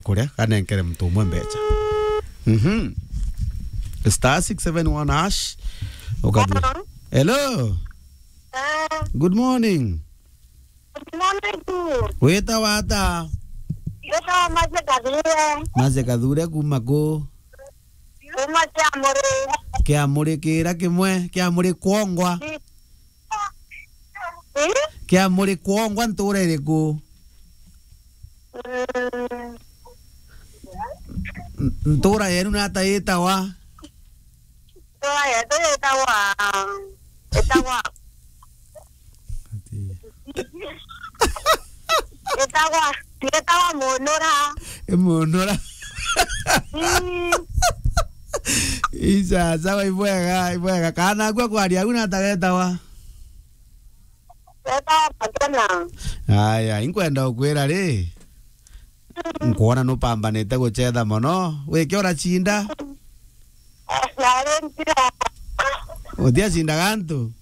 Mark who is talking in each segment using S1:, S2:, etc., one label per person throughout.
S1: Korea kanenkere mtu umwe mbecha. Star 671 hash. Hello. Good morning.
S2: Good morning.
S1: Weta wata.
S2: Weta
S1: maze kadhure kumako.
S2: Kuma Kiamuri.
S1: Kiamuri kira kimwe, Kiamuri kuongwa. Kiamuri kuongwa nturere ku. Ntura yenu nata itawa.
S2: Ntura yenu itawa. Itawa monora.
S1: Monora. Isa sawa ibwega kana kwa dia una tagatawa.
S2: Itawa patana.
S1: Aya inkwenda ukwira ri. Nkuona no pambanete guchetha mono wiki ora chinda utia chinda gantu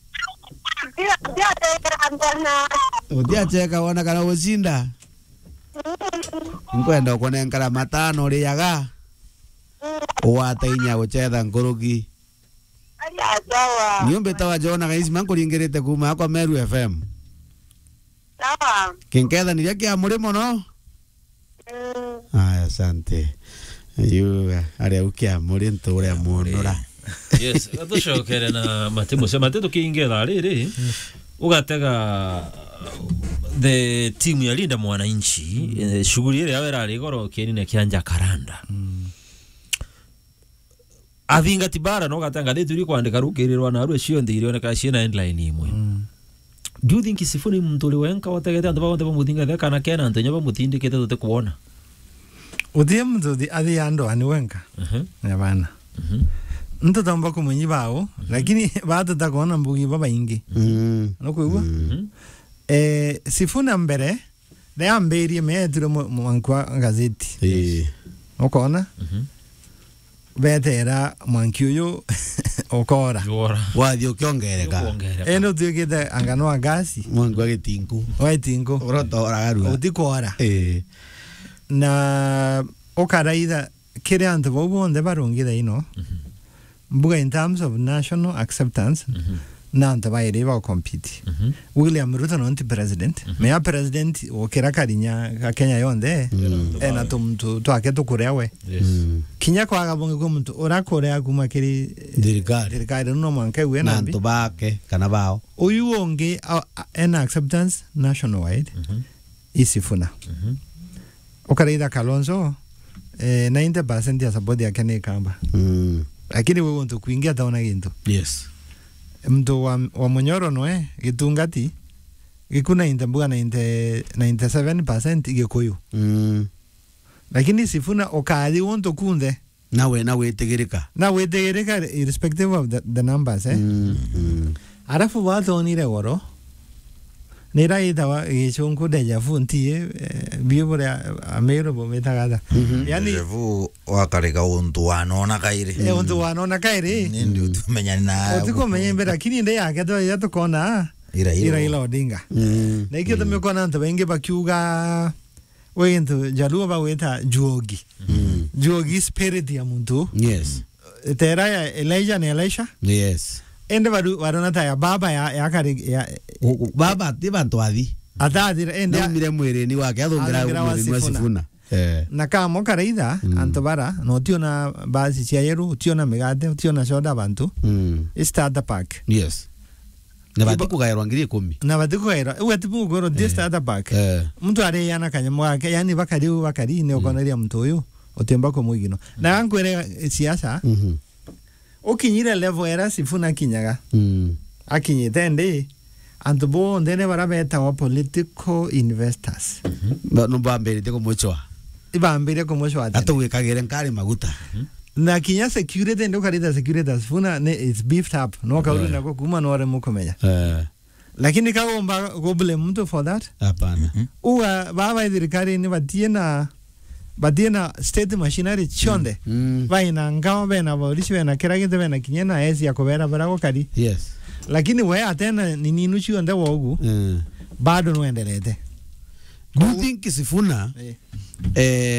S1: utia cheka wona kana gucinda nkwenda kunenkara matano riaga uwatainya guchetha ngurugi nyumba tawa jona gaisi mankuringirite kuma kwa Meru FM
S2: sawa
S1: kinketha niria Kiamuri mono. Aya asante. Yuga ari Kiamuri nture munura.
S3: Yes, atushokere na matemo sema teto kiingera riri. Ugatega the team ya Linda Mwananchi shughuli ile yawe rari goro kieni kianja karanda. Avinga tibara no gatanga de turi kwandika rukirirwa na ruwe cio ndiri oneka ciena endline imwe. Do you think Sifuna mtuli wenka wategete ando bawonde bamutinga de kana kena antenyo bamutindikete tote kuona.
S4: Udie mtudi adi ando ani wenka. Yabana. Nto tamba kumunyi bawo lakini baada takona mbugi baba ingi. Nokuwa. Sifuna mbere de amberi metro mwankwa gazeti. Okona. Betera mwankyo okora
S1: wathio kiongereka
S4: eno tuigite angano agasi
S1: mwankwa gitingu
S4: waitingu
S1: urotora garu
S4: utikora na okaraida kire antu bobonde barungire ino mbuga in terms of national acceptance na antu baire ba compete William Ruto no president me president okera karinya ka Kenya yonde ena tumtu twake tukurewe kinya kwaga bonge ko muntu orakorea kuma kiri dirikari no manke we na
S1: antu bake kana bao
S4: uyu onge ena acceptance nationwide isifuna okaraida Kalonzo 90% ya support ya Kenya kamba lakini wewe untu kuingia taona gintu
S1: yes
S4: mtu wa Munyoro noe gitungati gikuna intambuga 97% igikuyu lakini Sifuna okali wonto kunde
S1: nawe tegereka
S4: irrespective of the numbers arafu watu onire woro nira itawa gichungu deja funtie biobore amero bometagada
S5: yani revu wakareka untu wanona kaire
S4: untu wanona kaire
S5: ndio tumenya na
S4: utiko menyembe lakini nde yake to ya tukona ira Odinga na ikyo tumekona nto benge bakiuga wento jaluo ba weta juogi spirit ya muntu
S1: yes
S4: tera ya Elijah na Elisha
S1: yes
S4: ende varona ta baba ya kari ya
S1: baba tibantu athi
S4: atadira ende
S1: mire mwere ni wake athungira mwere wa Sifuna
S4: na kama karaida antobara no tiona basi cia yeru tiona megate tiona soda bantu starter pack
S1: yes na batiku gairwa ngiri 10
S4: na batiku gairwa wetipu goro starter pack mtu are yana kanyamo wake yani bakari ne okonaria mtu uyu otemba ko mwigino na ankwere siasa okinyira level era Sifuna kinyaga akinyite ndi antu bo ndene barabeta wa political investors
S1: no bambirite ko muchwa
S4: ibambire ko muchwa
S1: atu wikagire nkari maguta
S4: na kinya security ndo karita security Sifuna ne is beefed up no kauri na ko kuma no re mukomenya lakini kaomba go blame mtu for that
S1: hapana
S4: uwa baba dirikari ni badiena state machinery chonde vaina ngao bena bolishi bena kiragite bena kinyena ezi yakobera barago kari
S1: yes
S4: lakini we atena ni ninu chionde wogu bado no endelete
S1: do you think Sifuna